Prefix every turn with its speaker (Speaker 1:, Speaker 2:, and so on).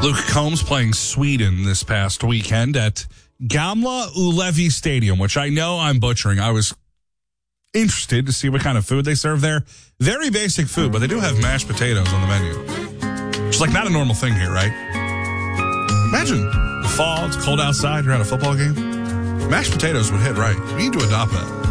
Speaker 1: Luke Combs playing Sweden this past weekend at Gamla Ullevi Stadium, which I know I'm butchering. I was interested to see what kind of food they serve there. Very basic food, but they do have mashed potatoes on the menu. Which is like not a normal thing here, right? Imagine the fall, it's cold outside, you're at a football game. Mashed potatoes would hit right. We need to adopt that.